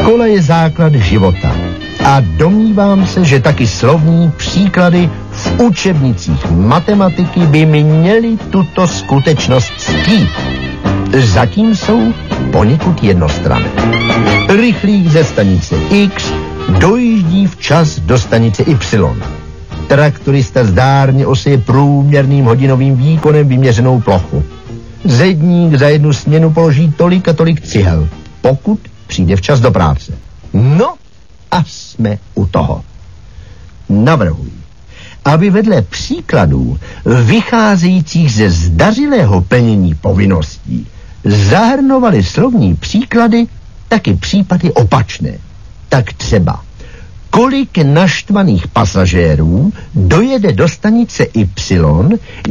Škola je základ života a domnívám se, že taky slovní příklady v učebnicích matematiky by měly tuto skutečnost ctít. Zatím jsou poněkud jednostranné. Rychlík ze stanice X dojíždí včas do stanice Y. Traktorista zdárně oseje průměrným hodinovým výkonem vyměřenou plochu. Zedník za jednu směnu položí tolik a tolik cihel, pokud přijde včas do práce. No a jsme u toho. Navrhuji, aby vedle příkladů vycházejících ze zdařilého plnění povinností zahrnovaly slovní příklady taky případy opačné. Tak třeba, kolik naštvaných pasažérů dojede do stanice Y,